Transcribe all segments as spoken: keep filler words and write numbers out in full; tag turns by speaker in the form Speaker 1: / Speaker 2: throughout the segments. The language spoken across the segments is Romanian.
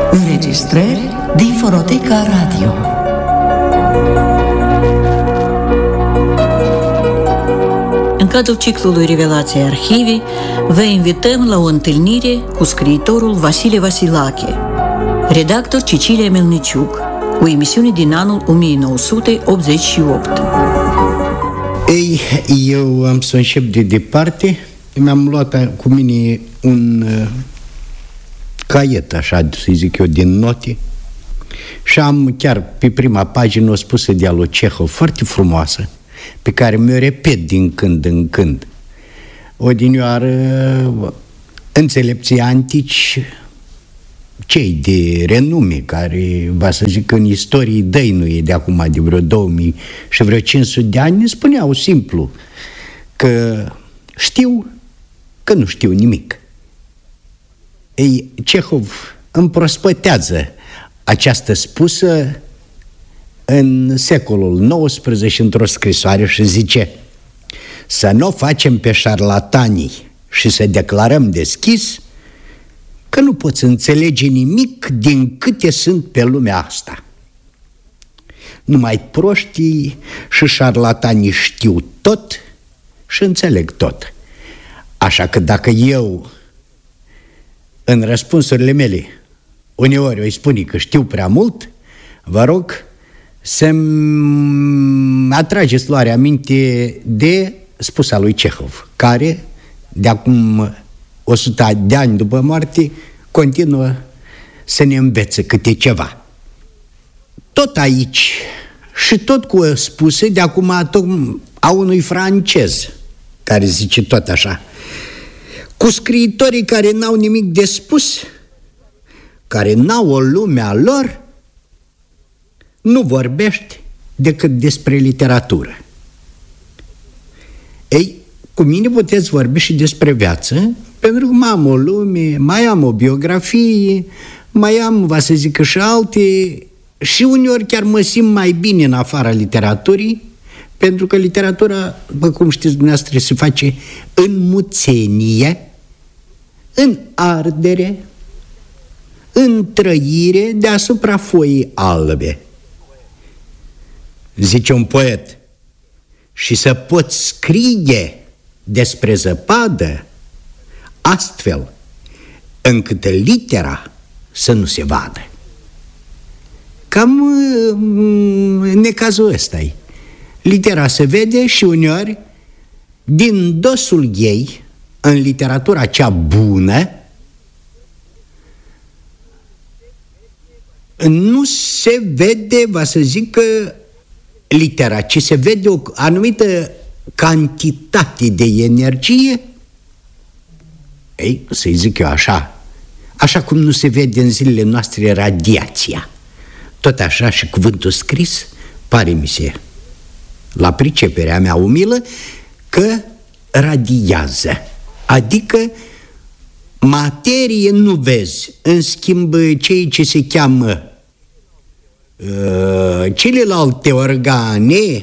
Speaker 1: Înregistrări din Fonoteca Radio. În cadrul ciclului Revelații Arhivii, vă invităm la o întâlnire cu scriitorul Vasile Vasilache, redactor Cecilia Melniciuc, o emisiune din anul o mie nouă sute optzeci și opt.
Speaker 2: Ei, eu am să încep de departe. Mi-am luat cu mine un uh, caiet, așa să zic eu, din note și am chiar pe prima pagină o spusă de-a lui Cehov, foarte frumoasă, pe care mi-o repet din când în când. Odinioară, înțelepții antici, cei de renume, care, va să zic, în istorie dăinuie de acum, de vreo două mii și vreo cinci sute de ani, ne spuneau simplu că știu că nu știu nimic. Ei, Cehov împrospătează această spusă în secolul nouăsprezece într-o scrisoare și zice: să nu facem pe șarlatanii și să declarăm deschis că nu poți înțelege nimic din câte sunt pe lumea asta. Numai proștii și șarlatanii știu tot și înțeleg tot. Așa că dacă eu, în răspunsurile mele, uneori îi spune că știu prea mult, vă rog să-mi atrageți luarea aminte de spusa lui Cehov, care, de acum o sută de ani după moarte, continuă să ne învețe câte ceva. Tot aici și tot cu o spuse de acum a unui francez, care zice tot așa: cu scriitorii care n-au nimic de spus, care n-au o lume a lor, nu vorbești decât despre literatură. Ei, cu mine puteți vorbi și despre viață, pentru că mai am o lume, mai am o biografie, mai am, va să zic, și alte, și uneori chiar mă simt mai bine în afara literaturii, pentru că literatura, după cum știți dumneavoastră, se face în muțenie, în ardere, în trăire deasupra foii albe. Zice un poet: și să poți scrie despre zăpadă astfel încât litera să nu se vadă. Cam necazul ăsta-i. Litera se vede și uneori din dosul ei, în literatura cea bună, nu se vede, va să zic, că litera, ci se vede o anumită cantitate de energie. Ei, să-i zic eu așa, așa cum nu se vede în zilele noastre radiația, tot așa și cuvântul scris pare mi se, la priceperea mea umilă, că radiază. Adică materie nu vezi, în schimb cei ce se cheamă uh, celelalte organe,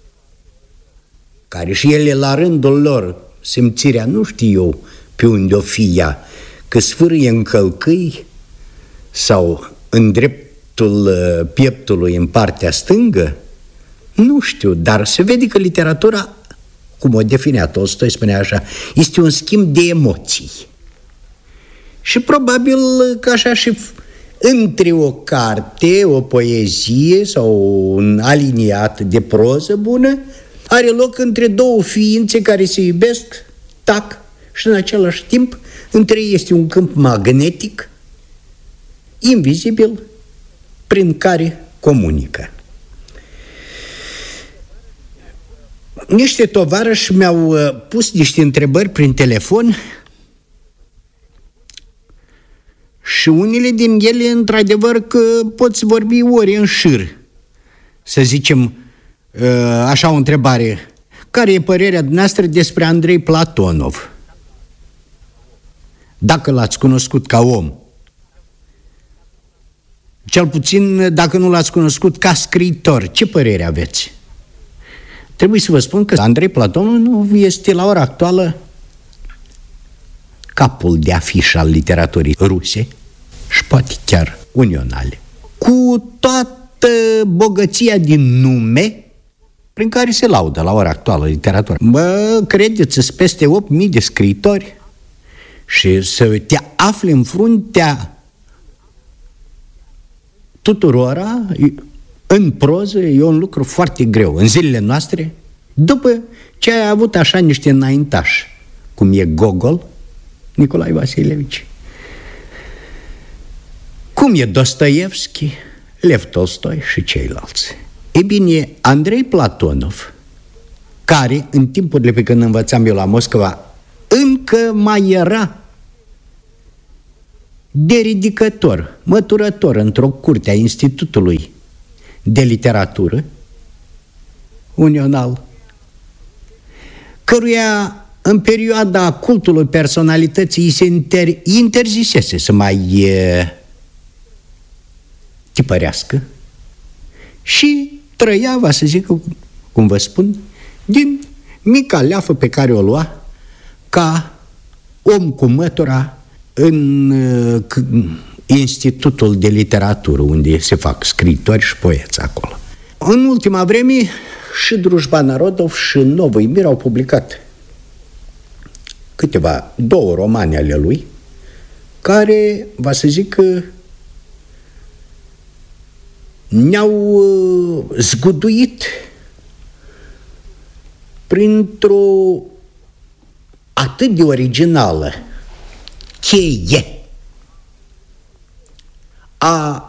Speaker 2: care și ele la rândul lor, simțirea nu știu eu pe unde o fi ea, că sfârâie în călcâi sau în dreptul uh, pieptului în partea stângă, nu știu, dar se vede că literatura, cum o definea Tolstoi, spunea așa, este un schimb de emoții. Și probabil că așa și între o carte, o poezie sau un aliniat de proză bună are loc între două ființe care se iubesc, tac, și în același timp între ei este un câmp magnetic invizibil prin care comunică. Niște tovarăși mi-au pus niște întrebări prin telefon și unele din ele, într-adevăr, că poți vorbi ori în șir. Să zicem, așa o întrebare: care e părerea dumneavoastră despre Andrei Platonov? Dacă l-ați cunoscut ca om, cel puțin dacă nu l-ați cunoscut ca scriitor, ce părere aveți? Trebuie să vă spun că Andrei Platonov nu este la ora actuală capul de afiș al literaturii ruse și poate chiar unionale, cu toată bogăția din nume prin care se laudă la ora actuală literatura. Bă, credeți-ți, peste opt mii de scriitori și să te afli în fruntea tuturora în proză e un lucru foarte greu în zilele noastre, după ce ai avut așa niște înaintași, cum e Gogol, Nicolae Vasilevici, cum e Dostoevski, Lev Tolstoi și ceilalți. Ei bine, Andrei Platonov, care în timpurile pe când învățam eu la Moscova încă mai era de ridicător, măturător într-o curte a Institutului de Literatură Unional, căruia în perioada cultului personalității se inter- interzisese să mai e, tipărească și trăia, va să zic, cum vă spun, din mica leafă pe care o lua ca om cu mătura în uh, Institutul de Literatură, unde se fac scriitori și poeți acolo. În ultima vreme, și Drujba Narodov și Novый Mir au publicat câteva, două romane ale lui, care, va să zic, ne-au zguduit printr-o atât de originală cheie a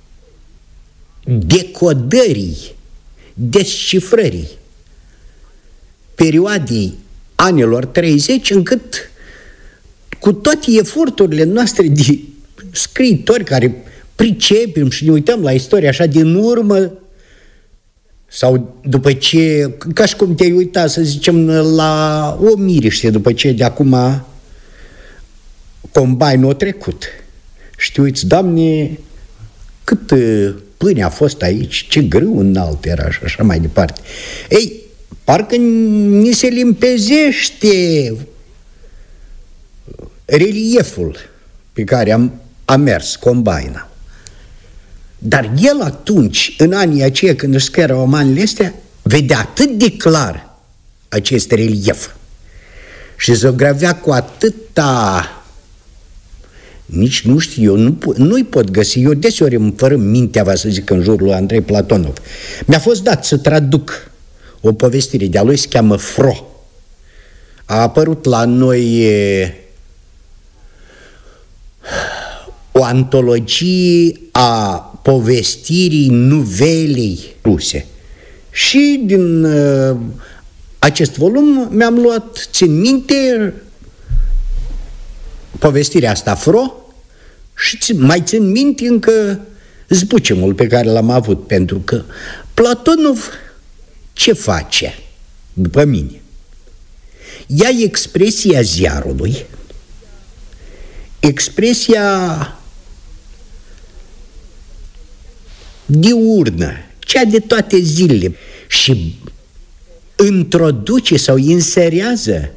Speaker 2: decodării, descifrării perioadei anilor treizeci, încât cu toate eforturile noastre de scriitori care pricepem și ne uităm la istorie așa din urmă, sau după ce, ca și cum te-ai uitat, să zicem, la o miriște, după ce de acum Combine-ul a trecut și te uiți, Doamne, cât pâine a fost aici, ce grâu înalt era și așa mai departe. Ei, parcă ni se limpezește relieful pe care am, a mers Combine. Dar el atunci, în anii aceia când își scria romanele astea, vedea atât de clar acest relief și zăgravea cu atâta... Nici nu știu, eu nu, nu-i pot găsi. Eu deseori îmi fără mintea, va să zic, în jurul lui Andrei Platonov. Mi-a fost dat să traduc o povestire de-a lui, se cheamă Fro. A apărut la noi e, o antologie a povestirii nuvelei ruse. Și din uh, acest volum mi-am luat, țin minte, povestirea asta Fro și țin, mai țin minte încă zbucemul pe care l-am avut, pentru că Platonov ce face, după mine? Ia expresia ziarului, expresia diurnă, cea de toate zilele, și introduce sau inserează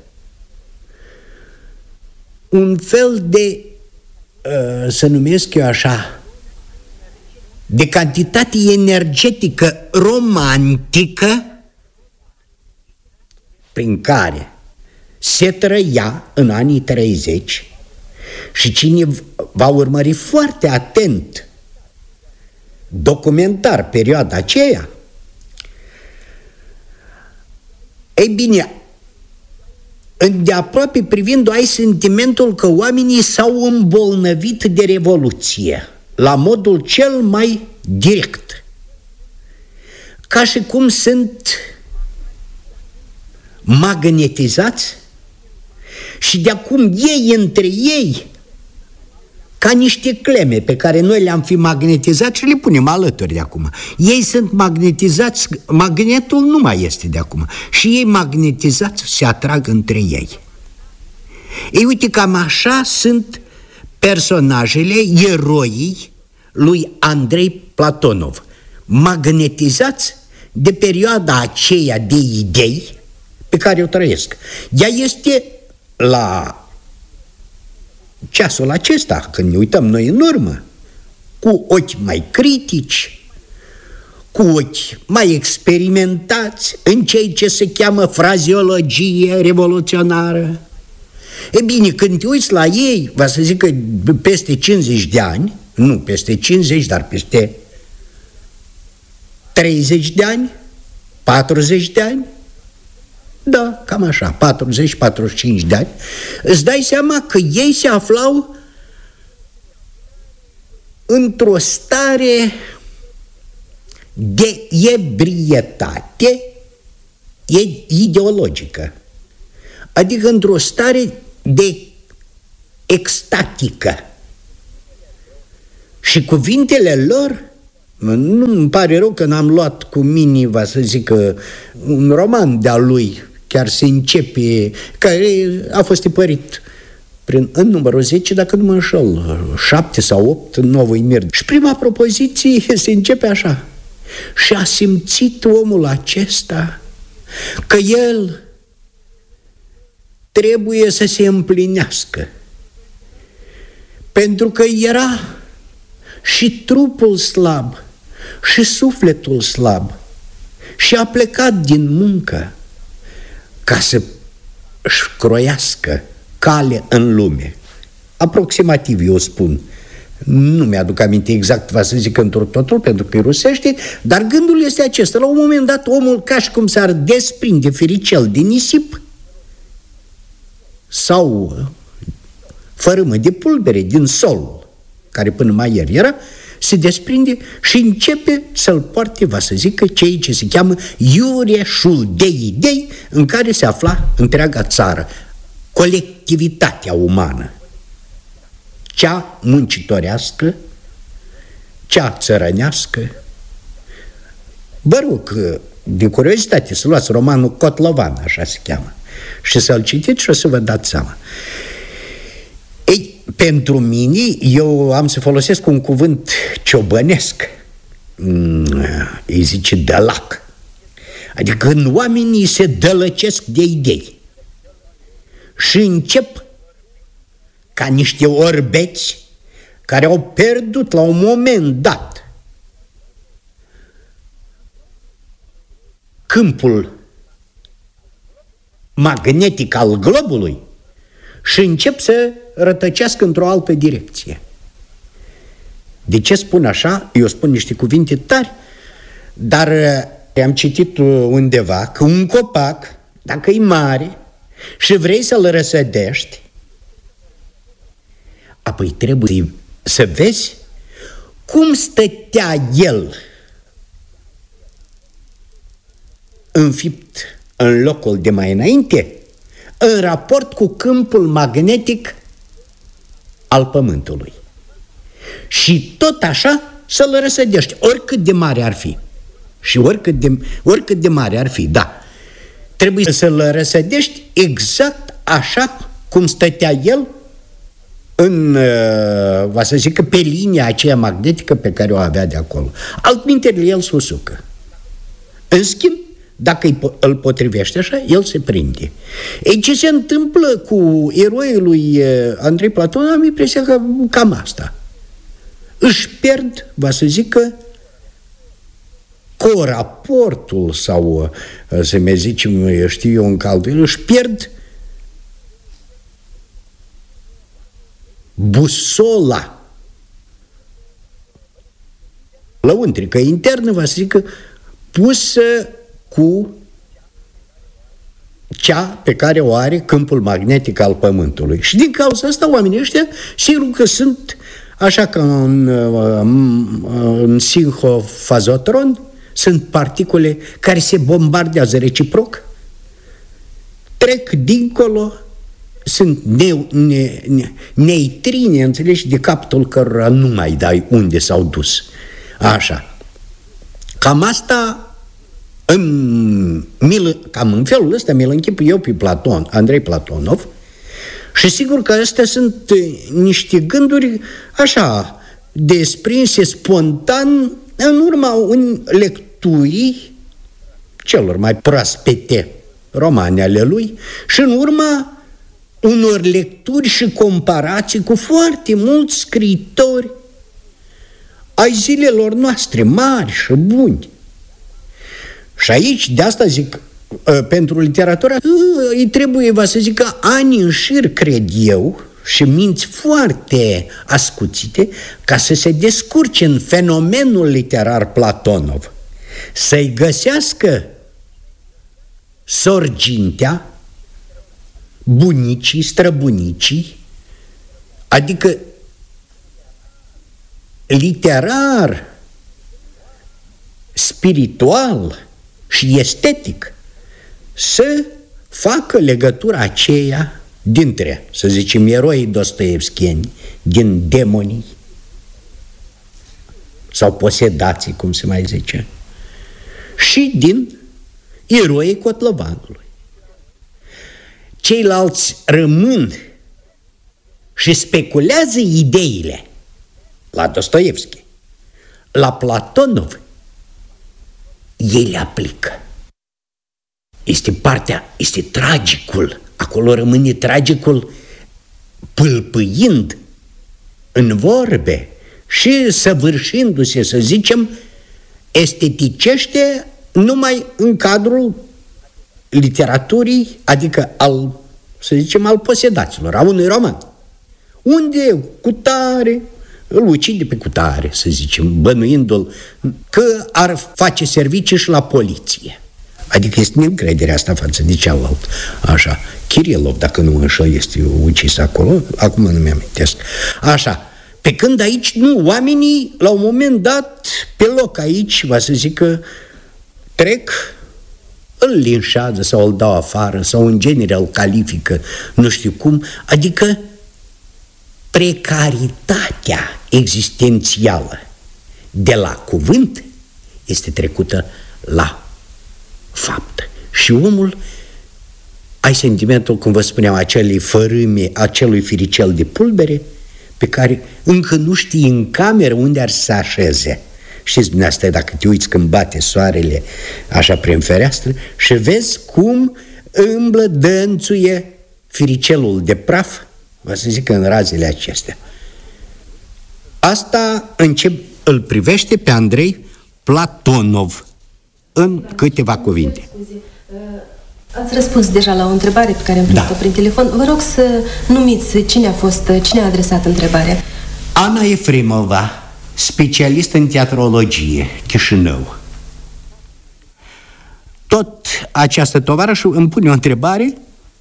Speaker 2: un fel de, să numesc eu așa, de cantitate energetică romantică prin care se trăia în anii treizeci. Și cine va urmări foarte atent documentar perioada aceea, ei bine, îndeaproape privind, ai sentimentul că oamenii s-au îmbolnăvit de revoluție la modul cel mai direct, ca și cum sunt magnetizați și de acum ei între ei, ca niște cleme pe care noi le-am fi magnetizat și le punem alături de acum. Ei sunt magnetizați, magnetul nu mai este de acum, și ei magnetizați se atrag între ei. Ei, uite, cam așa sunt personajele, eroii lui Andrei Platonov, magnetizați de perioada aceea de idei pe care o trăiesc. Ea este la ceasul acesta, când ne uităm noi în urmă, cu ochi mai critici, cu ochi mai experimentați în ceea ce se cheamă frazeologie revoluționară. E bine, când te uiți la ei, va să zic că peste cincizeci de ani, nu peste cincizeci, dar peste treizeci de ani, patruzeci de ani, da, cam așa, patruzeci patruzeci și cinci de ani, îți dai seama că ei se aflau într-o stare de ebrietate ideologică, adică într-o stare de extatică. Și cuvintele lor, nu îmi pare rău că n-am luat cu mine, va să zic, un roman de-a lui, chiar se începe, care a fost tipărit prin, în numărul zece, dacă nu mă înșel, șapte sau opt, Novul Mir. Și prima propoziție se începe așa: și a simțit omul acesta că el trebuie să se împlinească, pentru că era și trupul slab și sufletul slab și a plecat din muncă ca să își croiască cale în lume. Aproximativ eu spun, nu mi-aduc aminte exact, va să zic într-o totul, pentru că e rusește, dar gândul este acesta: la un moment dat omul, ca și cum s-ar desprinde fericel din nisip sau fărâmă de pulbere din sol, care până mai ieri era, se desprinde și începe să-l poarte, va să zică, ceea ce se cheamă iureșul de idei în care se afla întreaga țară, colectivitatea umană, cea muncitorească, cea țărănească. Vă rog, de curiozitate, să luați romanul Cotlovan, așa se cheamă, și să-l citiți și o să vă dați seama. Ei, pentru mine, eu am să folosesc un cuvânt ciobănesc, îi zice dălac, adică când oamenii se dălăcesc de idei și încep ca niște orbeți care au pierdut la un moment dat câmpul magnetic al globului și încep să rătăcească într-o altă direcție. De ce spun așa? Eu spun niște cuvinte tari, dar am citit undeva că un copac, dacă e mare și vrei să-l răsădești, apoi trebuie să vezi cum stătea el înfipt în locul de mai înainte în raport cu câmpul magnetic al Pământului. Și tot așa să-l răsădești, oricât de mare ar fi. Și oricât de, oricât de mare ar fi, da. Trebuie să-l răsădești exact așa cum stătea el în, va să zic, pe linia aceea magnetică pe care o avea de acolo. Altminteri, el se usucă. În schimb, dacă îl potrivește așa, el se prinde. Ei, ce se întâmplă cu eroii lui Andrei Platon, am impresia că cam asta. Își pierd, va să zică, coraportul sau, să mi zicem, știu eu, în caldul, își pierd busola lăuntrică internă, va să zică, pusă cu cea pe care o are câmpul magnetic al Pământului. Și din cauza asta oamenii ăștia, sigur că sunt așa ca în, în sinhofazotron, sunt particule care se bombardează reciproc, trec dincolo, sunt ne, ne, ne, neitrine, înțelegi, de capul cărora nu mai dai unde s-au dus. Așa. Cam asta În, cam în felul ăsta mi-l închip eu pe Platon, Andrei Platonov, și sigur că astea sunt niște gânduri așa, desprinse spontan în urma lecturii celor mai proaspete romane ale lui și în urma unor lecturi și comparații cu foarte mulți scriitori ai zilelor noastre, mari și buni. Și aici, de asta zic, pentru literatura îi trebuie, va să zic, ani în șir, cred eu, și minți foarte ascuțite ca să se descurce în fenomenul literar Platonov, să-i găsească sorgintea, bunicii, străbunicii, adică literar, spiritual și estetic, să facă legătura aceea dintre, să zicem, eroii dostoevskieni, din demonii sau posedații, cum se mai zice, și din eroii Cotlovanului. Ceilalți rămân și speculează ideile la Dostoevski. La Platonov ei le aplică. Este partea, este tragicul. Acolo rămâne tragicul pâlpâind în vorbe și săvârșindu-se, să zicem, esteticește numai în cadrul literaturii, adică al, să zicem, al posedaților, a unui roman, unde cutare îl ucide pe cutare, să zicem, bănuindu-l că ar face servicii și la poliție. Adică este neîncrederea asta față de cealaltă. Așa, Kirilov, dacă nu înșel, este ucis acolo, acum nu mi-amintesc. Așa, pe când aici, nu, oamenii, la un moment dat, pe loc aici, va să zic că trec, îl linșează sau îl dau afară, sau în genere îl califică, nu știu cum, adică precaritatea existențială de la cuvânt este trecută la fapt. Și omul, ai sentimentul, cum vă spuneam, acelei fărâme, acelui firicel de pulbere pe care încă nu știi în cameră unde ar să așeze. Știți dumneavoastră, dacă te uiți când bate soarele așa prin fereastră și vezi cum îmblă, dănțuie firicelul de praf, vă să zic, în razele acestea. Asta în ce îl privește pe Andrei Platonov, în câteva cuvinte.
Speaker 3: Ați răspuns deja la o întrebare pe care am primit-o da. prin telefon. Vă rog să numiți cine a fost, cine a adresat întrebarea.
Speaker 2: Ana Efremova, specialist în teatrologie, Chișinău. Tot această tovarășă îmi pune o întrebare,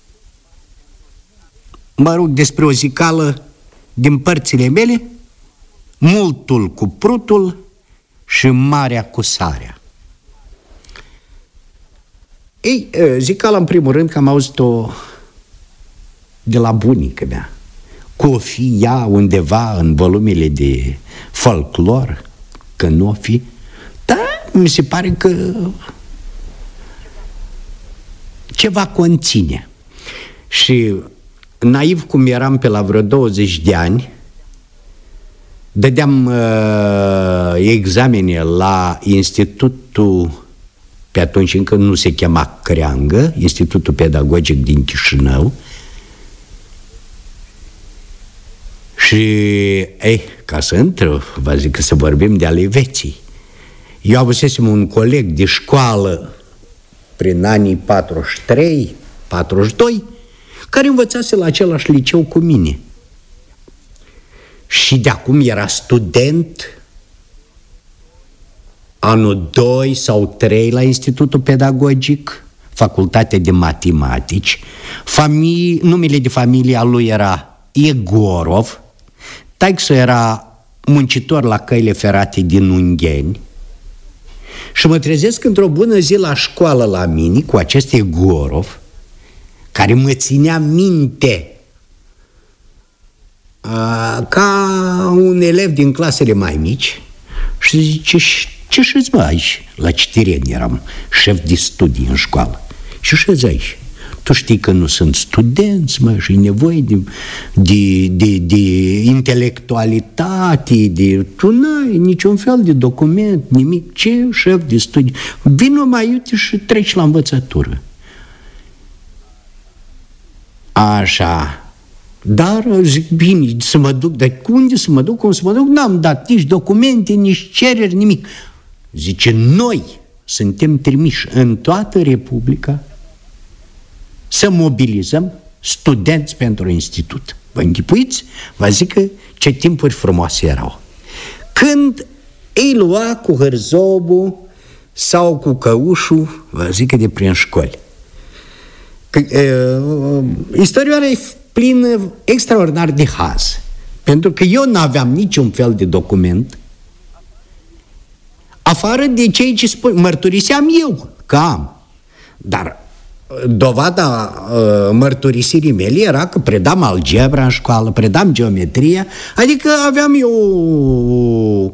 Speaker 2: mă rog, despre o zicală din părțile mele, multul cu prutul și marea cu sarea. Ei, zicala, în primul rând, că am auzit-o de la bunica mea. Că o fi ea undeva în volumele de folclor, că nu o fi. Dar mi se pare că ceva conține. Și naiv cum eram pe la vreo douăzeci de ani, dădeam uh, examene la institutul, pe atunci încă nu se chema Creangă, Institutul Pedagogic din Chișinău. Și, ei, ca să intru, vă zic că să vorbim de ale veții. Eu avusesem un coleg de școală prin anii patruzeci și trei patruzeci și doi, care învățase la același liceu cu mine. Și de acum era student anul doi sau trei la Institutul Pedagogic, Facultatea de Matematici. Familie, numele de familie al lui era Egorov. Taică-s era muncitor la căile ferate din Ungheni. Și mă trezesc într-o bună zi la școală la mine cu acest Egorov, care mă ținea minte a, ca un elev din clasele mai mici. Și zice: ce șezi, mă, aici? La Citireni eram șef de studii în școală. Și șezi aici? Tu știi că nu sunt studenți, mă, și e nevoie de, de, de, de intelectualitate, de... Tu n-ai niciun fel de document, nimic. Ce șef de studii? Vino mai uite și treci la învățătură. Așa. Dar zic, bine, să mă duc, dar unde să mă duc, cum să mă duc? N-am dat nici documente, nici cereri, nimic. Zice, noi suntem trimiși în toată Republica să mobilizăm studenți pentru institut. Vă închipuiți? Vă zic că ce timpuri frumoase erau. Când îi lua cu hârzobul sau cu căușul, vă zic că de prin școli. Că, uh, istorioara e plină extraordinar de haz, pentru că eu n-aveam niciun fel de document, afară de cei ce spun, mărturiseam eu că am. Dar dovada uh, mărturisirii mele era că predam algebra în școală, predam geometria, adică aveam eu o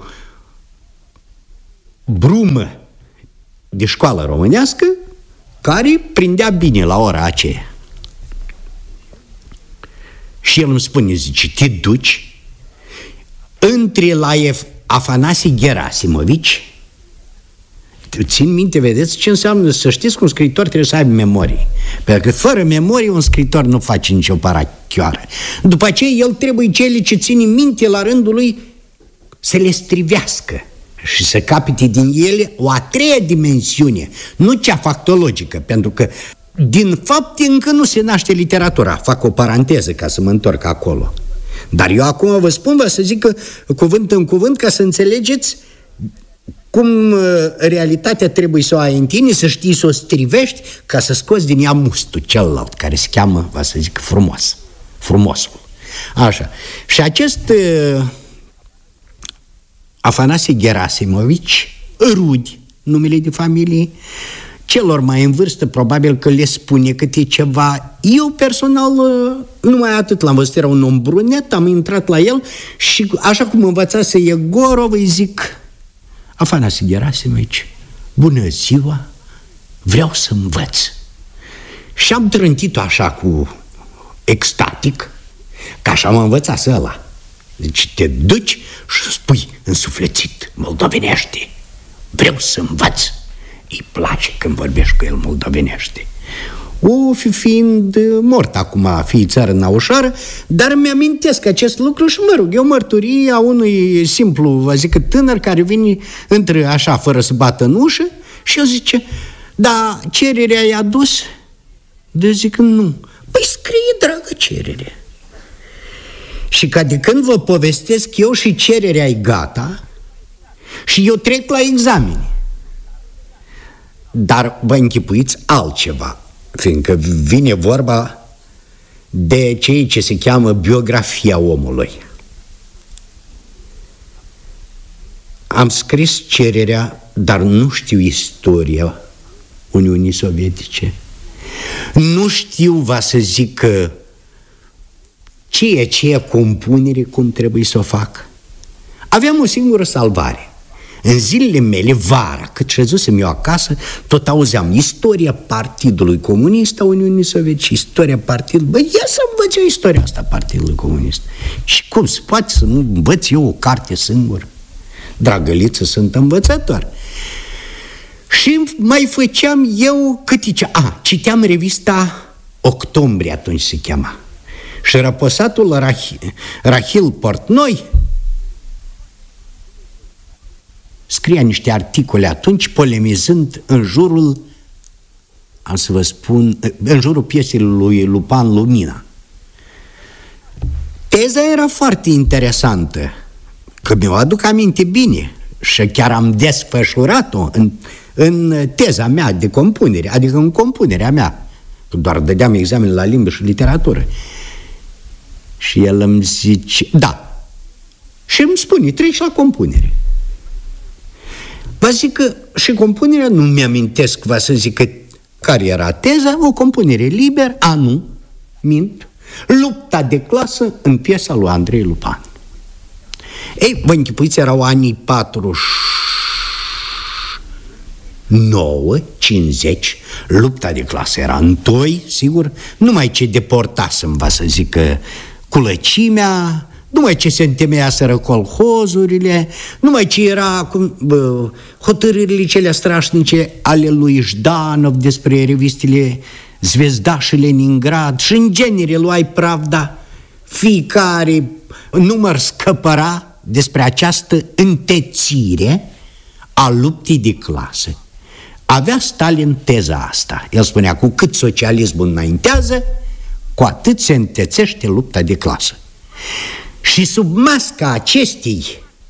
Speaker 2: brumă de școală românească care prindea bine la ora aceea. Și el îmi spune, zice, te duci, intri la Afanasie Gerasimovici. Țin minte, vedeți ce înseamnă să știți că un scriitor trebuie să aibă memorie. Pentru că fără memorie un scriitor nu face nicio parachioară. După aceea el trebuie cele ce ține minte la rândul lui să le strivească și să capite din ele o a treia dimensiune, nu cea factologică, pentru că din fapt încă nu se naște literatura. Fac o paranteză ca să mă întorc acolo. Dar eu acum vă spun, vă să zic că cuvânt în cuvânt ca să înțelegeți cum realitatea trebuie să o ai în tine, să știi să o strivești ca să scoți din ea mustul celălalt, care se cheamă, vă să zic, frumos. Frumosul. Așa. Și acest uh, Afanasie Gerasimovici, Rudi, numele de familie, celor mai în vârstă probabil că le spune câte ceva. Eu personal numai atât l-am văzut, era un om brunet, am intrat la el și așa cum învățase Egorov, îi zic, Afanasie Gerasimovici, bună ziua, vreau să învăț. Și am trântit-o așa cu extatic, că așa m-a învățat ăla. Deci te duci și spui însuflețit, moldovenește, vreau să învăț. Îi place când vorbești cu el moldovenește. O fi fiind mort acum, fii țară naușoară, dar mi-amintesc acest lucru și mă rog, eu mărturie a unui simplu, vă zic, tânăr care vine, intră așa fără să bată în ușă și eu zice, da, cererea i-a dus? De zic, nu. Păi scrie, dragă, cererea. Și ca de când vă povestesc eu și cererea e gata și eu trec la examene. Dar vă închipuiți altceva, fiindcă vine vorba de cei ce se cheamă biografia omului. Am scris cererea, dar nu știu istoria Uniunii Sovietice. Nu știu, va să zic, ce e aceea compunere, cum trebuie să o fac. Aveam o singură salvare. În zilele mele, vara, cât șezusem eu acasă, tot auzeam istoria Partidului Comunist a Uniunii Sovietice, istoria Partidului... Băi, ia să învăț eu istoria asta Partidului Comunist. Și cum se poate să nu învăț eu o carte singur? Dragăliță, sunt învățător. Și mai făceam eu câte ce... A, citeam revista Octombrie, atunci se cheama. Și răposatul Rahil, Rahil Portnoi scria niște articole atunci polemizând în jurul, am să vă spun, în jurul piesei lui Lupan Lumina. Teza era foarte interesantă, că mi-o aduc aminte bine și chiar am desfășurat-o în, în teza mea de compunere, adică în compunerea mea, că doar dădeam examen la limbă și literatură. Și el îmi zice, da, și îmi spune, treci la compunere. Vă zic că și compunerea, nu mi-amintesc, vă să zic că care era teza, o compunere liber, a, nu, mint, lupta de clasă în piesa lui Andrei Lupan. Ei, vă închipuiți, erau anii patruzeci și nouă, cincizeci, lupta de clasă era întoi, sigur, numai ce deportasem, vă să zic că culăcimea, numai ce se întemeiaseră colhozurile, numai ce era cum, bă, hotărârile cele strașnice ale lui Jdanov despre revistele Zvezda și Leningrad și în genere luai Pravda, fiecare număr scăpăra despre această întețire a luptii de clasă. Avea Stalin teza asta. El spunea, cu cât socialismul înaintează, cu atât se întețește lupta de clasă. Și sub masca acestei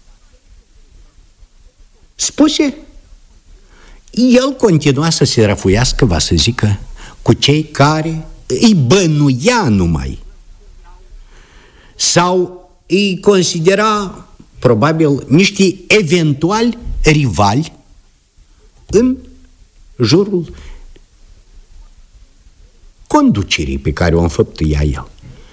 Speaker 2: spuse, el continua să se răfuiască, va să zică, cu cei care îi bănuia numai sau îi considera probabil niște eventuali rivali în jurul conducerii pe care o înfăptuia el.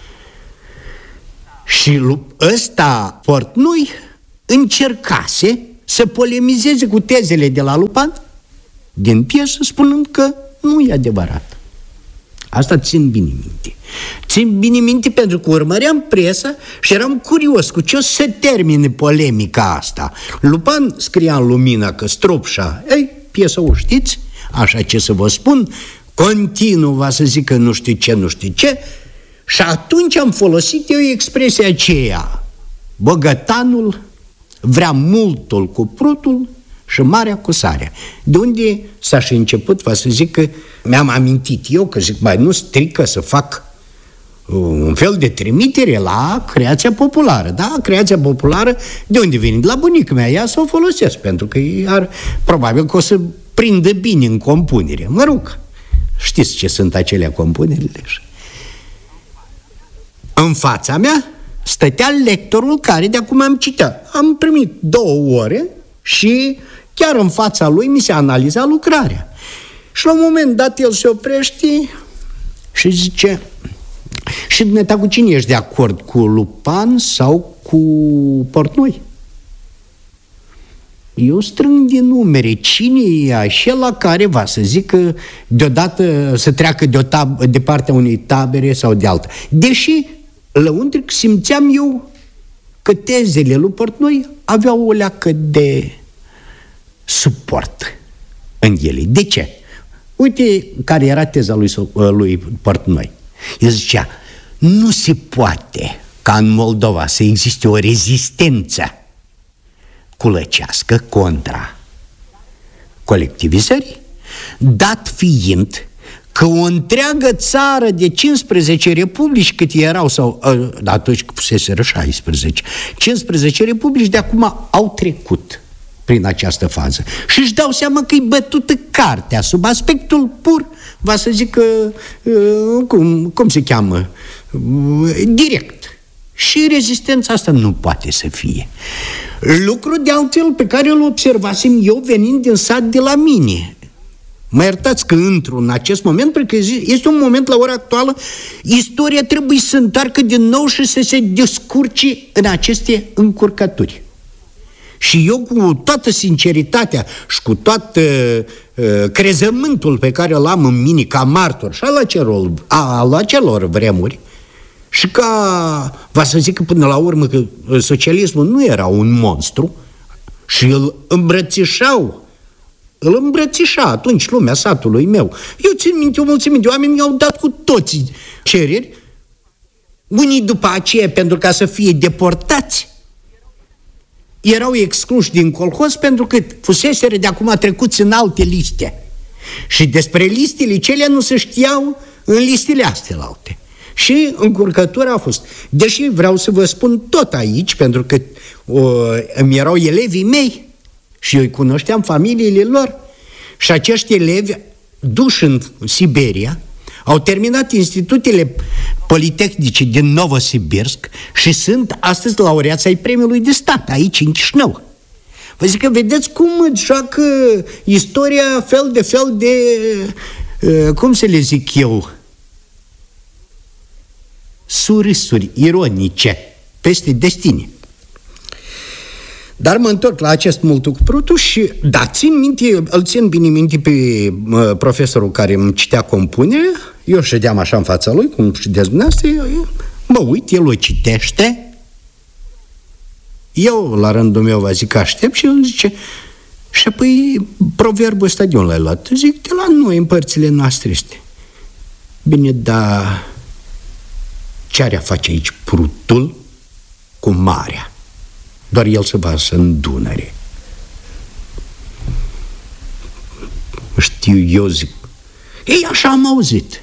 Speaker 2: Și ăsta, Portnoi, încercase să polemizeze cu tezele de la Lupan din piesă, spunând că nu e adevărat. Asta țin bine minte. Țin bine minte pentru că urmăream presa și eram curios cu ce o să termine polemica asta. Lupan scria în Lumina că Stropșa, ei, piesa o știți, așa ce să vă spun, continuu va să zică nu știu ce, nu știu ce. Și atunci am folosit eu expresia aceea: bogătanul vrea multul cu prutul și marea cu sarea. De unde s-a și început, va să zic că mi-am amintit eu, că zic, mai nu strică să fac un fel de trimitere la creația populară. Da, creația populară, de unde vine? De la bunica mea, ea să o folosesc, pentru că iar probabil că o să prindă bine în compunere. Mă rog, știți ce sunt acelea compunerile? În fața mea stătea lectorul care de acum am citit. Am primit două ore și chiar în fața lui mi se analiza lucrarea. Și la un moment dat el se oprește și zice: și dumneata cu cine ești de acord? Cu Lupan sau cu Portnoi? Eu strâng din numere. Cine e acela care va să zică deodată să treacă de, o tab- de partea unei tabere sau de alta? Deși lăuntric simțeam eu că tezele lui Portnoi aveau o leacă de suport în ele. De ce? Uite care era teza lui, lui Portnoi. El zicea: nu se poate ca în Moldova să existe o rezistență culăcească contra colectivizării, dat fiind că o întreagă țară de cincisprezece republici, cât erau, sau atunci fuseseră șaisprezece, cincisprezece republici de acum au trecut prin această fază și își dau seama că e bătută cartea sub aspectul pur, va să zic, cum, cum se cheamă, direct. Și rezistența asta nu poate să fie. Lucru de altfel pe care îl observasem eu venind din sat de la mine. Mă iertați că intru în acest moment, pentru că este un moment, la ora actuală, istoria trebuie să întoarcă din nou și să se descurce în aceste încurcături. Și eu, cu toată sinceritatea și cu toată uh, crezământul pe care îl am în mine ca martor și al acelor, al acelor vremuri, și ca, va să zic până la urmă că socialismul nu era un monstru și îl îmbrățișau, îl îmbrățișa atunci lumea satului meu. Eu țin minte, o mulțime de oameni i-au dat cu toții cereri, unii după aceea, pentru ca să fie deportați, erau excluși din colhoz pentru că fuseseră de acum trecuți în alte liste. Și despre listele cele nu se știau în listele astea alte. Și încurcătura a fost. Deși vreau să vă spun tot aici, pentru că o, îmi erau elevii mei și eu îi cunoșteam familiile lor. Și acești elevi, duși în Siberia, au terminat institutele politehnice din Novosibirsk și sunt astăzi laureați ai premiului de stat aici, în Chișinău. Vă zic că vedeți cum joacă istoria fel de fel de, cum să le zic eu, surâsuri ironice peste destine. Dar mă întorc la acest multul cu prutul și, da, țin minte, îl țin bine minte pe uh, profesorul care îmi citea compunerea. Eu ședeam așa în fața lui, cum ședeți dumneavoastră, eu, eu, mă uit, el o citește. Eu, la rândul meu, vă zic, aștept și el zice: și apoi proverbul ăsta de unde l-ai luat? Zic, de la noi, în părțile noastre este. Bine, dar ce are a face aici prutul cu marea? Doar el se varsă în Dunăre. Știu, eu zic. Ei, așa am auzit.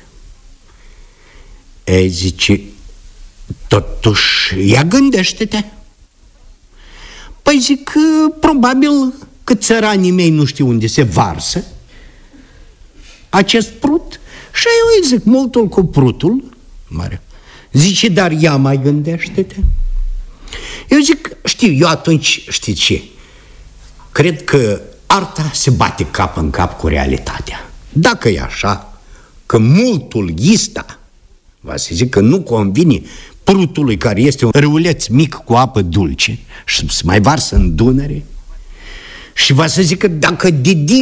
Speaker 2: Ei, zice, totuși, ia gândește-te. Păi zic, probabil că țăranii mei nu știu unde se varsă acest prut. Și eu îi zic, multul cu prutul mare. Zice, dar ia mai gândește-te. Eu zic, știu, eu atunci, știi ce? Cred că arta se bate cap în cap cu realitatea. Dacă e așa, că multul ghista, va să zic că nu convine prutului care este un râuleț mic cu apă dulce și se mai varsă în Dunăre, și va să zic că dacă de